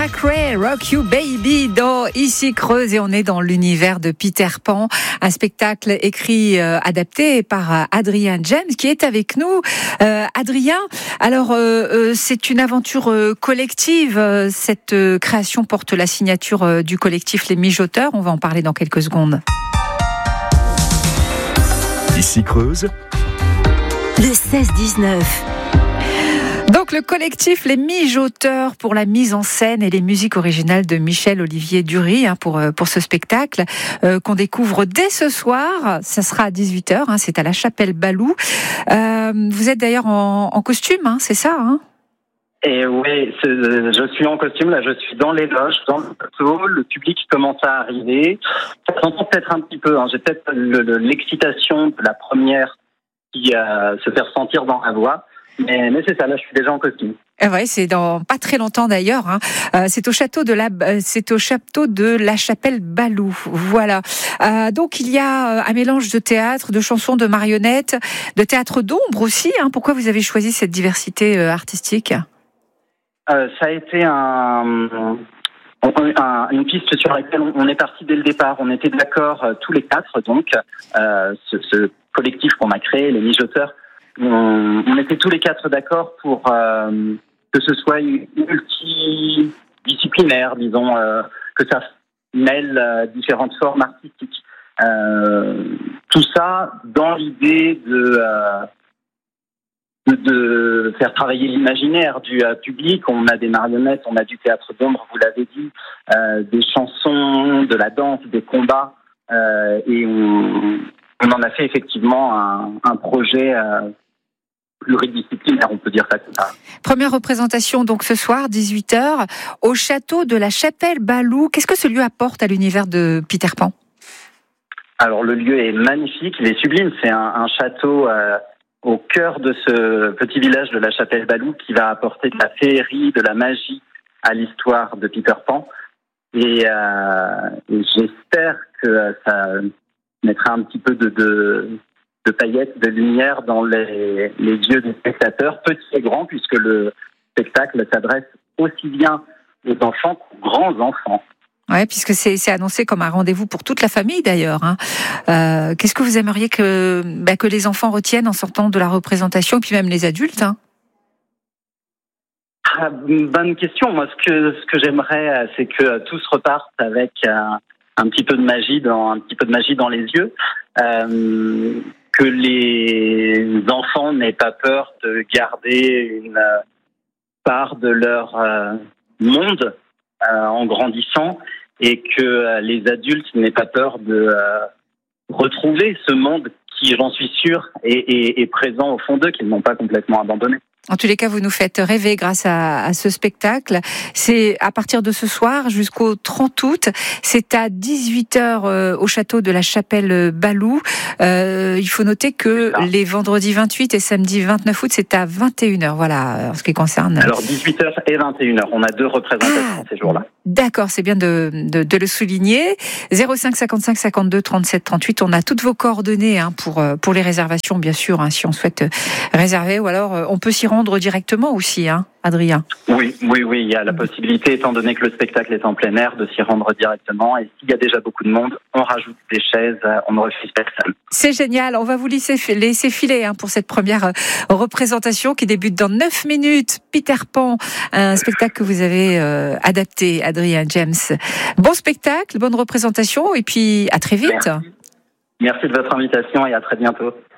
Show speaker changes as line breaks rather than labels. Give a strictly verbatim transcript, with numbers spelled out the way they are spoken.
Ray, Rock You Baby dans Ici Creuse et on est dans l'univers de Peter Pan, un spectacle écrit, euh, adapté par euh, Adrien James qui est avec nous. Euh, Adrien, alors euh, euh, c'est une aventure euh, collective, euh, cette euh, création porte la signature euh, du collectif Les Mijoteurs, on va en parler dans quelques secondes.
Ici Creuse,
le seize dix-neuf.
Donc le collectif Les Mijoteurs pour la mise en scène et les musiques originales de Michel-Olivier Dury hein, pour, pour ce spectacle euh, qu'on découvre dès ce soir. Ça sera à dix-huit heures, hein, c'est à la Chapelle Balou. Euh, vous êtes d'ailleurs en, en costume, hein, c'est ça hein
Et oui, c'est, je suis en costume, là je suis dans les loges, dans le plateau, le public commence à arriver. Ça s'entend peut-être un petit peu, hein, j'ai peut-être le, le, l'excitation de la première qui euh, se fait ressentir dans la voix. Mais, mais c'est ça, là je suis déjà en costume.
Eh ouais, c'est dans pas très longtemps d'ailleurs. Hein. Euh, c'est au château de la, c'est au château de la Chapelle Balou. Voilà. Euh, donc il y a un mélange de théâtre, de chansons, de marionnettes, de théâtre d'ombre aussi. Hein. Pourquoi vous avez choisi cette diversité euh, artistique ?
euh, Ça a été un, un, une piste sur laquelle on est parti dès le départ. On était d'accord euh, tous les quatre, donc euh, ce, ce collectif qu'on a créé, les Mijoteurs. On, on était tous les quatre d'accord pour euh, que ce soit multidisciplinaire, disons, euh, que ça mêle euh, différentes formes artistiques. Euh, tout ça dans l'idée de, euh, de, de faire travailler l'imaginaire du euh, public. On a des marionnettes, on a du théâtre d'ombre, vous l'avez dit, euh, des chansons, de la danse, des combats, euh, et on, on en a fait effectivement un, un projet euh, pluridisciplinaire, on peut dire ça comme ça.
Première représentation donc ce soir, dix-huit heures, au château de la Chapelle Balou. Qu'est-ce que ce lieu apporte à l'univers de Peter Pan ?
Alors le lieu est magnifique, il est sublime. C'est un, un château euh, au cœur de ce petit village de la Chapelle Balou qui va apporter de la féerie, de la magie à l'histoire de Peter Pan. Et, euh, et j'espère que ça mettra un petit peu de... de de paillettes, de lumière dans les, les yeux des spectateurs, petits et grands, puisque le spectacle s'adresse aussi bien aux enfants qu'aux grands enfants.
Ouais, puisque c'est, c'est annoncé comme un rendez-vous pour toute la famille d'ailleurs. Hein. Euh, qu'est-ce que vous aimeriez que, bah, que les enfants retiennent en sortant de la représentation, et puis même les adultes hein ?
Ah, bonne question. Moi, ce que, ce que j'aimerais, c'est que tous repartent avec un, un petit peu de magie dans, un petit peu de magie dans les yeux. Euh, que les enfants n'aient pas peur de garder une part de leur euh, monde euh, en grandissant et que euh, les adultes n'aient pas peur de euh, retrouver ce monde qui, j'en suis sûr, est, est, est présent au fond d'eux, qu'ils n'ont pas complètement abandonné.
En tous les cas, vous nous faites rêver grâce à, à ce spectacle. C'est à partir de ce soir jusqu'au trente août. C'est à dix-huit heures euh, au château de la Chapelle Balou. Euh, il faut noter que les vendredis vingt-huit et samedi vingt-neuf août, c'est à vingt et une heures. Voilà, en ce qui concerne...
Alors, dix-huit heures et vingt et une heures. On a deux représentations ah, ces jours-là.
D'accord, c'est bien de, de, de le souligner. zéro cinq cinquante-cinq cinquante-deux trente-sept trente-huit. On a toutes vos coordonnées hein, pour, pour les réservations, bien sûr, hein, si on souhaite réserver. Ou alors, on peut s'y rendre directement aussi, hein, Adrien.
Oui, oui, oui, il y a la possibilité, étant donné que le spectacle est en plein air, de s'y rendre directement. Et s'il y a déjà beaucoup de monde, on rajoute des chaises, on ne refuse personne.
C'est génial, on va vous laisser, laisser filer hein, pour cette première représentation qui débute dans neuf minutes. Peter Pan, un spectacle que vous avez euh, adapté, Adrien James. Bon spectacle, bonne représentation et puis à très vite.
Merci. Merci de votre invitation et à très bientôt.